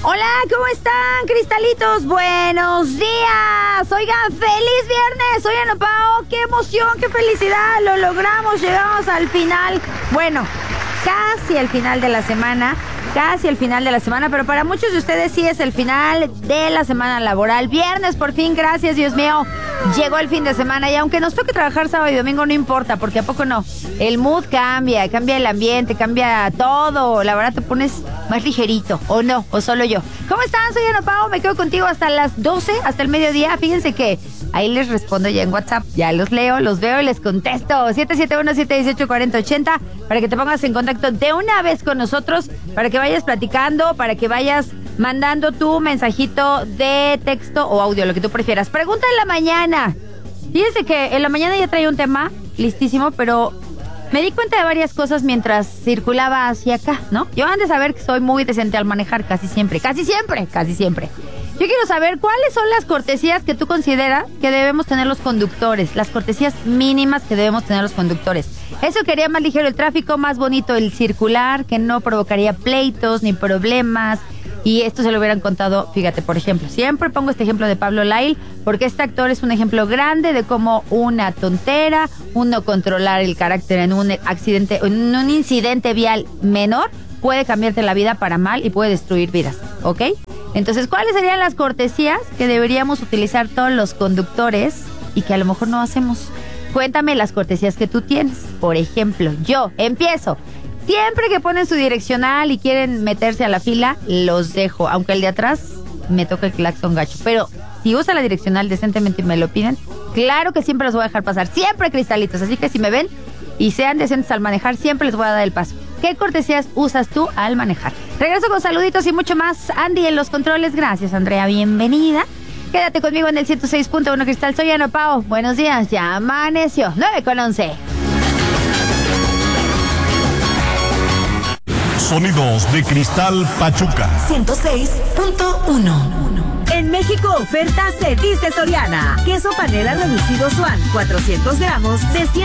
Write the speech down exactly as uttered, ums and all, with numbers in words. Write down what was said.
Hola, ¿cómo están, cristalitos? Buenos días. Oigan, feliz viernes. Oigan, Opao, qué emoción, qué felicidad. Lo logramos, llegamos al final. Bueno, casi al final de la semana. Casi el final de la semana, pero para muchos de ustedes sí es el final de la semana laboral. Viernes, por fin, gracias, Dios mío. Llegó el fin de semana y aunque nos toque trabajar sábado y domingo, no importa, porque ¿a poco no? El mood cambia, cambia el ambiente, cambia todo. La verdad te pones más ligerito, ¿o no? ¿O solo yo? ¿Cómo están? Soy Ana Pao, me quedo contigo hasta las doce, hasta el mediodía. Fíjense que ahí les respondo ya en WhatsApp. Ya los leo, los veo y les contesto. siete siete uno, siete uno ocho, cuatro cero ocho cero para que te pongas en contacto de una vez con nosotros, para que vayas platicando, para que vayas mandando tu mensajito de texto o audio, lo que tú prefieras. Pregunta en la mañana. Fíjense que en la mañana ya traía un tema listísimo, pero me di cuenta de varias cosas mientras circulaba hacia acá, ¿no? Yo han de saber que soy muy decente al manejar casi siempre, casi siempre, casi siempre. Yo quiero saber cuáles son las cortesías que tú consideras que debemos tener los conductores, las cortesías mínimas que debemos tener los conductores. Eso quería más ligero el tráfico, más bonito el circular, que no provocaría pleitos ni problemas. Y esto se lo hubieran contado, fíjate, por ejemplo, siempre pongo este ejemplo de Pablo Lyle, porque este actor es un ejemplo grande de cómo una tontera, uno controlar el carácter en un accidente, en un incidente vial menor, puede cambiarte la vida para mal y puede destruir vidas, ¿ok? Entonces, ¿cuáles serían las cortesías que deberíamos utilizar todos los conductores y que a lo mejor no hacemos? Cuéntame las cortesías que tú tienes. Por ejemplo, yo empiezo. Siempre que ponen su direccional y quieren meterse a la fila, los dejo. Aunque el de atrás me toca el claxon gacho. Pero si usa la direccional decentemente y me lo piden, claro que siempre los voy a dejar pasar. Siempre, cristalitos. Así que si me ven y sean decentes al manejar, siempre les voy a dar el paso. ¿Qué cortesías usas tú al manejar? Regreso con saluditos y mucho más. Andy en los controles. Gracias, Andrea. Bienvenida. Quédate conmigo en el ciento seis punto uno Cristal. Soy Ana Pao. Buenos días. Ya amaneció. nueve con once. Sonidos de Cristal Pachuca. ciento seis punto uno. En México, oferta se dice Soriana. Queso panela reducido Swan, cuatrocientos gramos de cien